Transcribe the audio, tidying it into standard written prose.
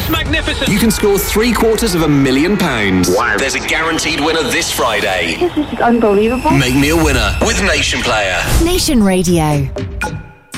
That's magnificent. You can score £750,000. Wow. There's a guaranteed winner this Friday. This is unbelievable. Make me a winner with Nation Player. Nation Radio.